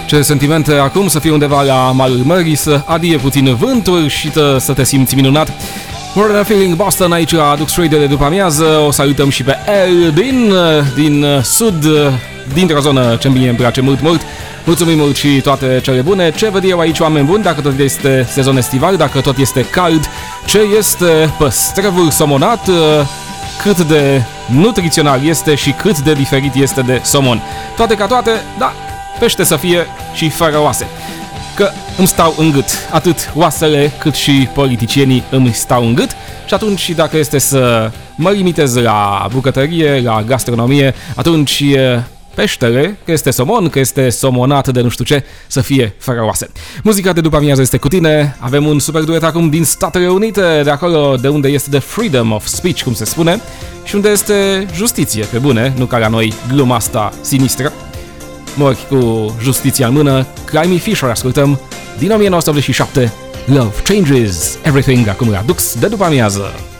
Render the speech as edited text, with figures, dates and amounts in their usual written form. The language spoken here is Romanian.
Ce sentimente acum să fii undeva la malul mării, să adie puțin vântul și să te simți minunat. More Than a Feeling Boston aici la Dux Radio de după amiază. O salutăm și pe El din sud, dintr-o zonă ce mie îmi place mult. Mulțumim mult și toate cele bune. Ce văd eu aici, oameni buni, dacă tot este sezon estival, dacă tot este cald, ce este păstrăvul somonat, cât de nutrițional este și cât de diferit este de somon. Toate ca toate, da, pește să fie și fără oase. Că îmi stau în gât, atât oasele cât și politicienii îmi stau în gât. Și atunci, dacă este să mă limitez la bucătărie, la gastronomie, atunci peștele, că este somon, că este somonat de nu știu ce, să fie fără oase. Muzica de după amiază este cu tine. Avem un super duet acum din Statele Unite, de acolo de unde este the freedom of speech, cum se spune, și unde este justiție, pe bune, nu ca la noi gluma asta sinistră. Mori cu justiția în mână. Climby Fisher ascultăm din 1987, Love Changes Everything, acum la Dux de după amiază.